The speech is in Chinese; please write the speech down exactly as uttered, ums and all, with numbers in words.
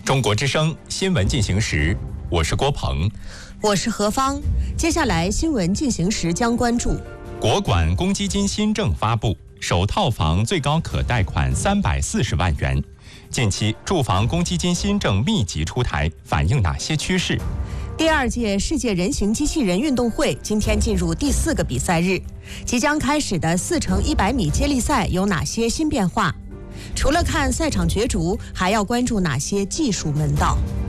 中国之声新闻进行时，我是郭鹏， 我是何芳。接下来新闻进行时将关注： 国管公积金新政发布，首套房最高可贷款三百四十万元。近期住房公积金新政密集出台，反映哪些趋势？ 第二届世界人形机器人运动会今天进入第四个比赛日，即将开始的四乘一百米接力赛有哪些新变化？除了看赛场角逐，还要关注哪些技术门道？